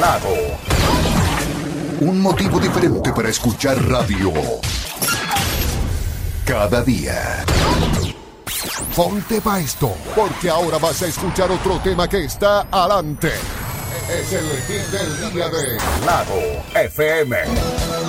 Lago. Un motivo diferente para escuchar radio. Cada día. Ponte pa' esto, porque ahora vas a escuchar otro tema que está adelante. Es el hit del día de Lago FM.